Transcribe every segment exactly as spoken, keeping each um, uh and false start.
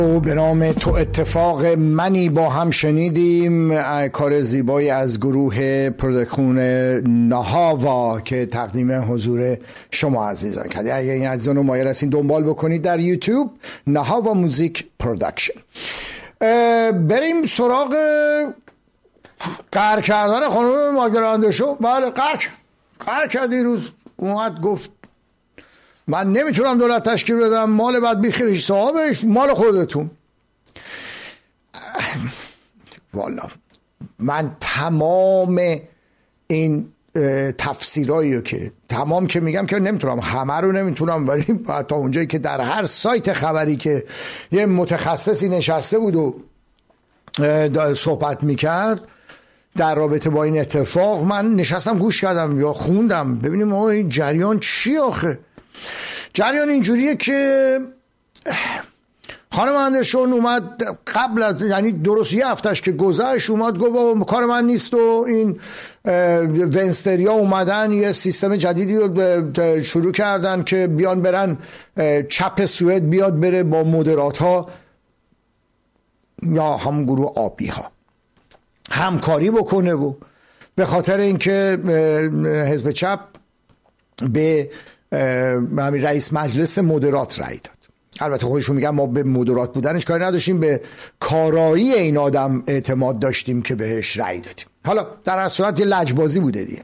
به نام تو اتفاق منی با هم شنیدیم، کار زیبایی از گروه پرودکشن نهاوا که تقدیم حضور شما عزیزان کرد. اگر این عزیزان رو مایل هستین دنبال بکنید در یوتیوب، نهاوا موزیک پرودکشن. بریم سراغ قهر کردن خانم ماگرانده شو. بله قهر قهر کرد. دیروز اومد گفت من نمیتونم دولت تشکیل بدم، مال بعد بیخیرش صاحبش مال خودتون. والا من تمام این تفسیرایی که تمام که میگم که نمیتونم همه رو نمیتونم، ولی تا اونجایی که در هر سایت خبری که یه متخصصی نشسته بود و صحبت میکرد در رابطه با این اتفاق، من نشستم گوش کردم یا خوندم ببینیم آقا این جریان چی آخه. جریان اینجوریه که خانم اندرشون اومد قبل از، یعنی درست یه هفتهش که گذشت، اومد گفت بابا کار من نیست و این ونستریا اومدن یه سیستم جدیدی رو شروع کردن که بیان برن چپ سوئد بیاد بره با مودرات ها یا همون گروه آبی ها همکاری بکنه و به خاطر اینکه حزب چپ به همین رئیس مجلس مودرات رأی داد. البته خودشون میگن ما به مودرات بودنش کاری نداشتیم، به کارایی این آدم اعتماد داشتیم که بهش رأی دادیم. حالا در هر صورت یه لجبازی بوده دیگه.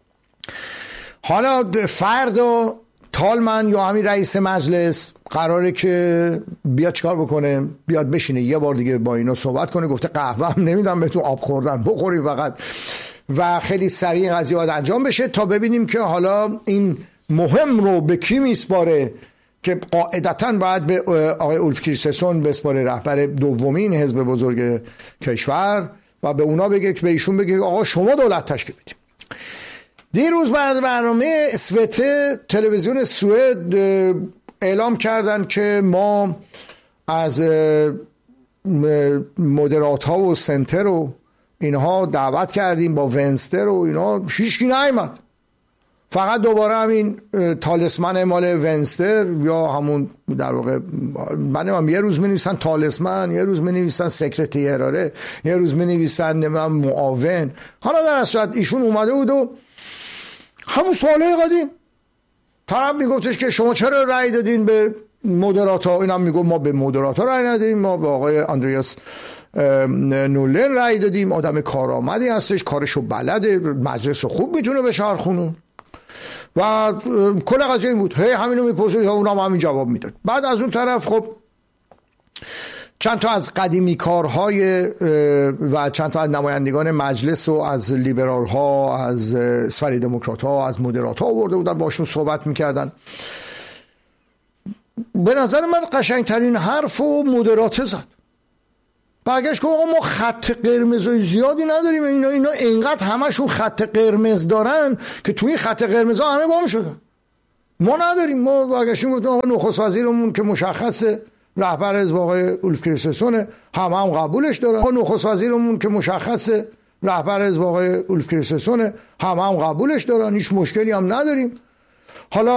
حالا فردا تالمن یا همین رئیس مجلس قراره که بیاد چیکار بکنه؟ بیاد بشینه یه بار دیگه با اینا صحبت کنه. گفته قهوه هم نمیدم بهتون، آب خوردن بخوری فقط، و خیلی سریع قضیه باید انجام بشه تا ببینیم که حالا این مهم رو به کی میسپاره که قاعدتاً باید به آقای اولف کریستسون بسپاره، رهبر دومین حزب بزرگ کشور، و به اونا بگه که به ایشون بگه آقا شما دولت تشکیل بدید. دیروز بعد برنامه اسوت تلویزیون سوئد اعلام کردن که ما از مودرات ها و سنتر و اینها دعوت کردیم با ونستر و اینا، هیچکی نیامد. فقط دوباره همین تالسمن مال ونستر یا همون در واقع من هم یه روز می نویسن تالسمن، یه روز می نویسن سکرتریره، یه روز می نویسن معاون. حالا در اصل ایشون اومده بود و همون سواله قدیم طرف میگفتش که شما چرا رأی دادین به مودرات ها؟ این هم میگفت ما به مودرات ها رأی ندادیم، ما به آقای اندریاس نولن رأی دادیم، آدم کارآمدی هستش، کارشو بلده، مجلس خوب میتونه بچرخونه و کل قضیه این بود. هی همینو میپرسید و اونم همین جواب میداد. بعد از اون طرف خب چند تا از قدیمی کارهای و چند تا از نمایندگان مجلس و از لیبرال ها، از اسفری دموکرات ها، از مودرات ها آورده بودن باشون صحبت میکردن. به نظر من قشنگترین حرف و مودرات زد. برگشت که آقا ما خط قرمزای زیادی نداریم، اینا اینا اینقدر همشون خط قرمز دارن که توی خط قرمز ها همه گم شدن. ما نداریم. ما برگشتیم گفتیم آقا نخست وزیرمون که مشخصه رهبر حزب آقای اولف کریستسون، همه هم قبولش دارن. آقا نخست وزیرمون که مشخصه رهبر حزب آقای اولف کریستسون، همه هم قبولش دارن، هیچ مشکلی هم نداریم. حالا